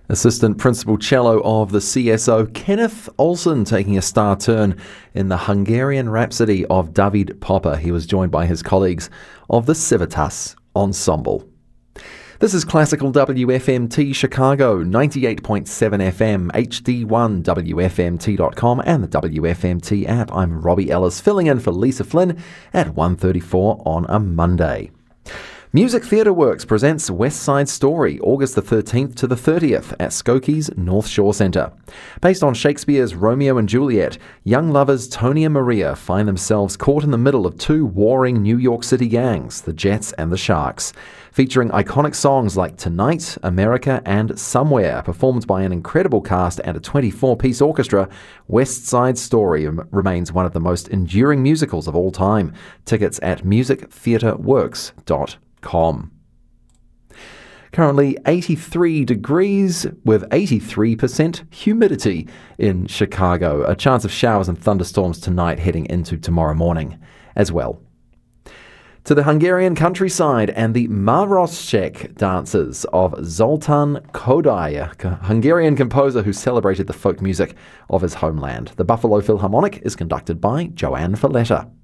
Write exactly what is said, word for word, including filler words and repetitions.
Assistant Principal Cello of the C S O, Kenneth Olsen, taking a star turn in the Hungarian Rhapsody of David Popper. He was joined by his colleagues of the Civitas Ensemble. This is Classical W F M T Chicago, ninety-eight point seven F M, H D one, W F M T dot com and the W F M T app. I'm Robbie Ellis, filling in for Lisa Flynn at one thirty-four on a Monday. Music Theatre Works presents West Side Story, August the thirteenth to the thirtieth at Skokie's North Shore Centre. Based on Shakespeare's Romeo and Juliet, young lovers Tony and Maria find themselves caught in the middle of two warring New York City gangs, the Jets and the Sharks. Featuring iconic songs like Tonight, America and Somewhere, performed by an incredible cast and a twenty-four piece orchestra, West Side Story remains one of the most enduring musicals of all time. Tickets at music theatre works dot com. Currently eighty-three degrees with eighty-three percent humidity in Chicago. A chance of showers and thunderstorms tonight heading into tomorrow morning as well. To the Hungarian countryside and the Maroszek dances of Zoltán Kodály, a Hungarian composer who celebrated the folk music of his homeland. The Buffalo Philharmonic is conducted by Joanne Falletta.